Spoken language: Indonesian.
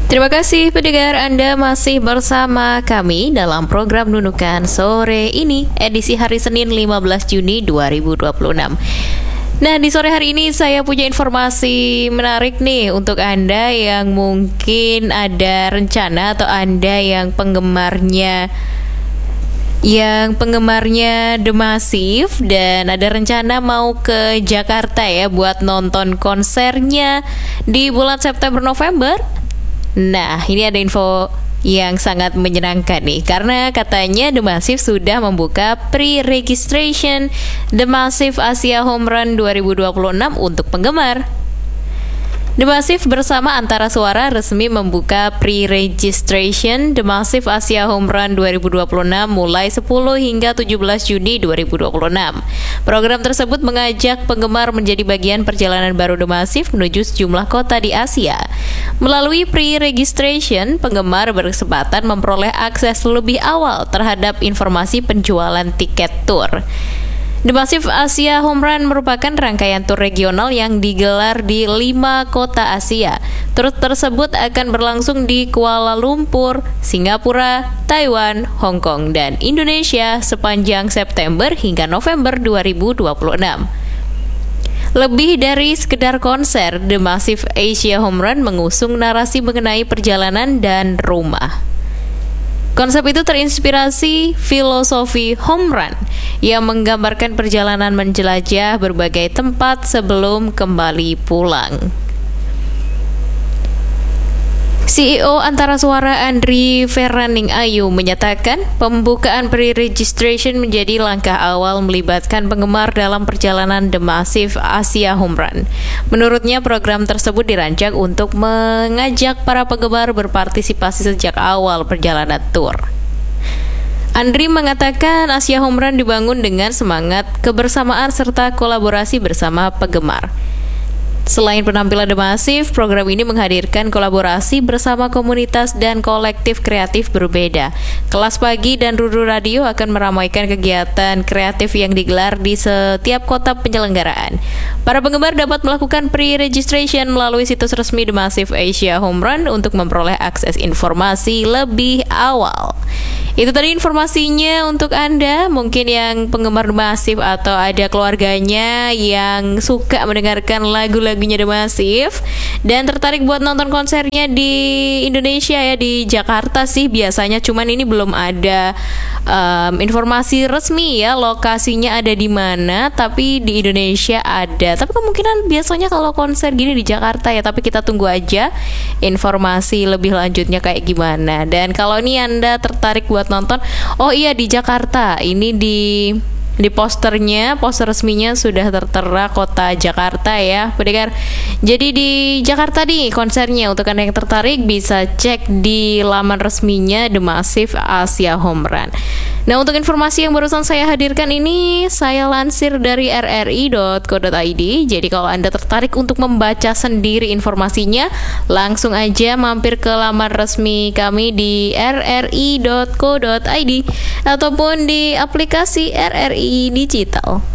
Terima kasih pendengar, Anda masih bersama kami dalam program Nunukan Sore ini, edisi hari Senin 15 Juni 2026. Nah, di sore hari ini saya punya informasi menarik nih untuk Anda yang mungkin ada rencana atau Anda yang penggemarnya The Massive dan ada rencana mau ke Jakarta ya buat nonton konsernya di bulan September November. Nah, ini ada info yang sangat menyenangkan nih, karena katanya The Massive sudah membuka pre-registration The Massive Asia Home Run 2026 untuk penggemar. The Massive bersama Antara Suara resmi membuka pre-registration The Massive Asia Home Run 2026 mulai 10 hingga 17 Juni 2026. Program tersebut mengajak penggemar menjadi bagian perjalanan baru The Massive menuju sejumlah kota di Asia. Melalui pre-registration, penggemar berkesempatan memperoleh akses lebih awal terhadap informasi penjualan tiket tour. The Massive Asia Home Run merupakan rangkaian tur regional yang digelar di 5 kota Asia. Tur tersebut akan berlangsung di Kuala Lumpur, Singapura, Taiwan, Hong Kong, dan Indonesia sepanjang September hingga November 2026. Lebih dari sekedar konser, The Massive Asia Home Run mengusung narasi mengenai perjalanan dan rumah. Konsep itu terinspirasi filosofi home run yang menggambarkan perjalanan menjelajah berbagai tempat sebelum kembali pulang. CEO Antara Suara Andri Ferraning Ayu menyatakan pembukaan pre-registration menjadi langkah awal melibatkan penggemar dalam perjalanan The Massive Asia Home Run. Menurutnya, program tersebut dirancang untuk mengajak para penggemar berpartisipasi sejak awal perjalanan tour. Andri mengatakan Asia Home Run dibangun dengan semangat kebersamaan serta kolaborasi bersama penggemar. Selain penampilan The Massive, program ini menghadirkan kolaborasi bersama komunitas dan kolektif kreatif berbeda. Kelas Pagi dan Ruru Radio akan meramaikan kegiatan kreatif yang digelar di setiap kota penyelenggaraan. Para penggemar dapat melakukan pre-registration melalui situs resmi The Massive Asia Home Run untuk memperoleh akses informasi lebih awal. Itu tadi informasinya untuk Anda, mungkin yang penggemar The Massive atau ada keluarganya yang suka mendengarkan lagu-lagunya The Massive dan tertarik buat nonton konsernya di Indonesia ya, di Jakarta sih biasanya, cuman ini belum ada informasi resmi ya lokasinya ada di mana, tapi di Indonesia ada. Tapi kemungkinan biasanya kalau konser gini di Jakarta ya, tapi kita tunggu aja informasi lebih lanjutnya kayak gimana. Dan kalau ini Anda tertarik buat nonton, oh iya di Jakarta, ini di poster resminya sudah tertera kota Jakarta ya pendengar. Jadi di Jakarta nih konsernya, untuk Anda yang tertarik bisa cek di laman resminya The Massive Asia Home Run. Nah, untuk informasi yang barusan saya hadirkan ini saya lansir dari rri.co.id. Jadi kalau Anda tertarik untuk membaca sendiri informasinya, langsung aja mampir ke laman resmi kami di rri.co.id ataupun di aplikasi RRI Digital.